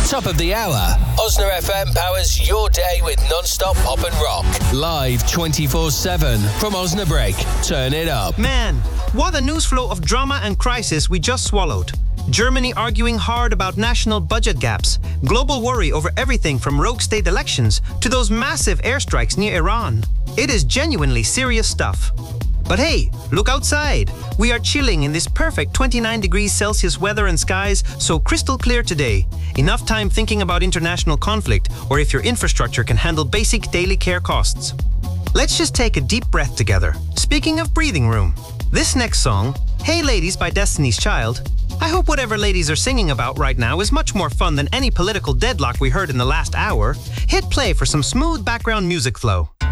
Top of the hour, Osna FM powers your day with non-stop pop and rock. Live 24/7 from Osnabrück. Turn it up. Man, what a news flow of drama and crisis we just swallowed. Germany arguing hard about national budget gaps, global worry over everything from rogue state elections to those massive airstrikes near Iran. It is genuinely serious stuff. But hey, look outside. We are chilling in this perfect 29 degrees Celsius weather and skies, so crystal clear today. Enough time thinking about international conflict or if your infrastructure can handle basic daily care costs. Let's just take a deep breath together. Speaking of breathing room, this next song, Hey Ladies by Destiny's Child, I hope whatever ladies are singing about right now is much more fun than any political deadlock we heard in the last hour. Hit play for some smooth background music flow.